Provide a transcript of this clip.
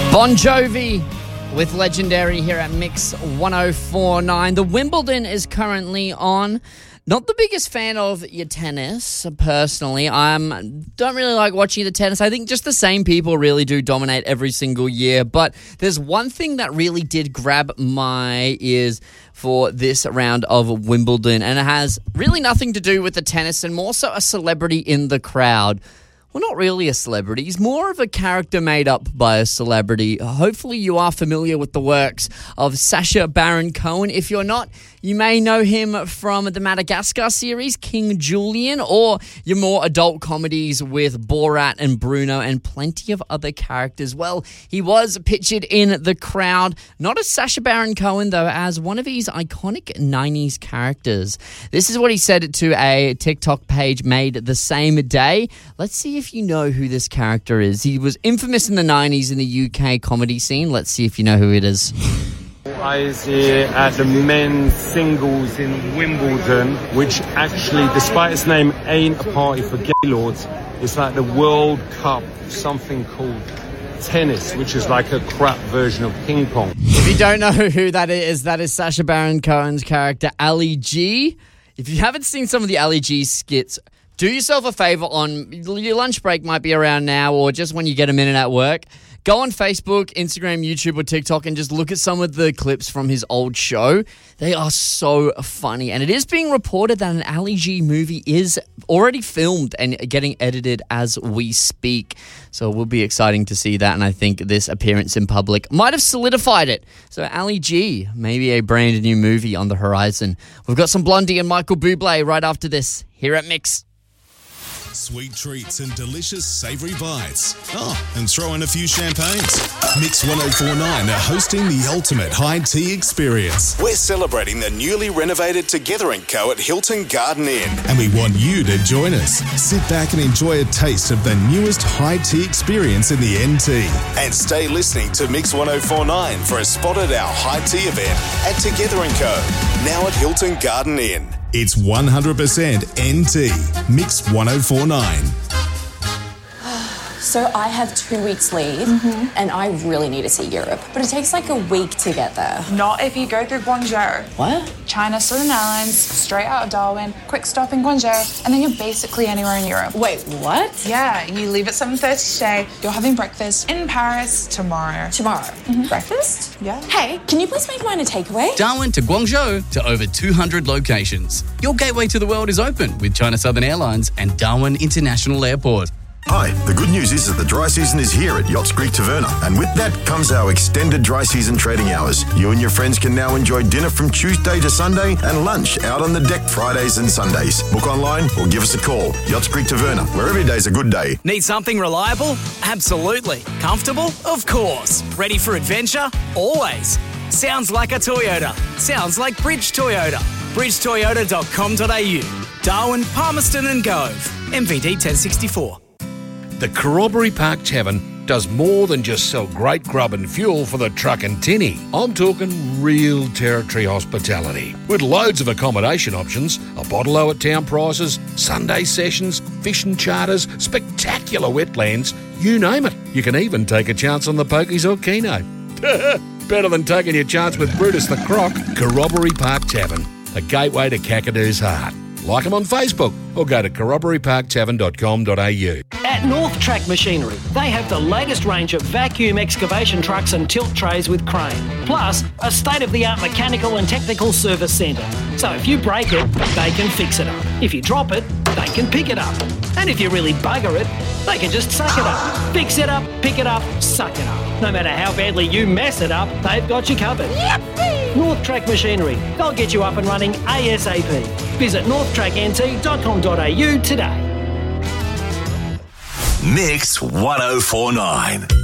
Bon Jovi with Legendary here at Mix 104.9. The Wimbledon is currently on. Not the biggest fan of your tennis, personally. I don't really like watching the tennis. I think just the same people really do dominate every single year. But there's one thing that really did grab my ears for this round of Wimbledon, and it has really nothing to do with the tennis and more so a celebrity in the crowd. Well, not really a celebrity. He's more of a character made up by a celebrity. Hopefully you are familiar with the works of Sacha Baron Cohen. If you're not, you may know him from the Madagascar series, King Julian, or your more adult comedies with Borat and Bruno and plenty of other characters. Well, he was pictured in the crowd, not as Sacha Baron Cohen, though, as one of his iconic 90s characters. This is what he said to a TikTok page made the same day. Let's see if you know who this character is. He was infamous in the 90s in the UK comedy scene. Let's see if you know who it is. I was here at the men's singles in Wimbledon, which actually, despite its name, ain't a party for gaylords. It's like the World Cup, something called tennis, which is like a crap version of ping pong. If you don't know who that is Sacha Baron Cohen's character, Ali G. If you haven't seen some of the Ali G skits, do yourself a favor on your lunch break might be around now or just when you get a minute at work. Go on Facebook, Instagram, YouTube, or TikTok and just look at some of the clips from his old show. They are so funny. And it is being reported that an Ali G movie is already filmed and getting edited as we speak. So it will be exciting to see that. And I think this appearance in public might have solidified it. So Ali G, maybe a brand new movie on the horizon. We've got some Blondie and Michael Bublé right after this here at Mix. Sweet treats and delicious savoury bites. Oh, and throw in a few champagnes. Mix 104.9 are hosting the ultimate high tea experience. We're celebrating the newly renovated Together & Co at Hilton Garden Inn. And we want you to join us. Sit back and enjoy a taste of the newest high tea experience in the NT. And stay listening to Mix 104.9 for a spot at our high tea event at Together & Co, now at Hilton Garden Inn. It's 100% NT. Mix 104.9. So I have 2 weeks leave and I really need to see Europe. But it takes like a week to get there. Not if you go through Guangzhou. What? China Southern Airlines, straight out of Darwin, quick stop in Guangzhou, and then you're basically anywhere in Europe. Wait, what? Yeah, you leave at 7:30 today. You're having breakfast in Paris tomorrow. Tomorrow? Breakfast? Yeah. Hey, can you please make mine a takeaway? Darwin to Guangzhou to over 200 locations. Your gateway to the world is open with China Southern Airlines and Darwin International Airport. Hi, the good news is that the dry season is here at Yachts Creek Taverna, and with that comes our extended dry season trading hours. You and your friends can now enjoy dinner from Tuesday to Sunday and lunch out on the deck Fridays and Sundays. Book online or give us a call. Yachts Creek Taverna, where every day's a good day. Need something reliable? Absolutely. Comfortable? Of course. Ready for adventure? Always. Sounds like a Toyota. Sounds like Bridge Toyota. bridgetoyota.com.au. Darwin, Palmerston and Gove. MVD 1064. The Corroboree Park Tavern does more than just sell great grub and fuel for the truck and tinny. I'm talking real territory hospitality with loads of accommodation options, a bottle-o at town prices, Sunday sessions, fishing charters, spectacular wetlands, you name it. You can even take a chance on the pokies or keno. Better than taking your chance with Brutus the Croc. Corroboree Park Tavern, the gateway to Kakadoo's heart. Like them on Facebook or go to corroboreeparktavern.com.au. At North Track Machinery, they have the latest range of vacuum excavation trucks and tilt trays with crane, plus a state-of-the-art mechanical and technical service centre. So if you break it, they can fix it up. If you drop it, they can pick it up. And if you really bugger it, they can just suck it up. Fix it up, pick it up, suck it up. No matter how badly you mess it up, they've got you covered. Yippee! North Track Machinery. They'll get you up and running ASAP. Visit northtracknt.com.au today. Mix 104.9.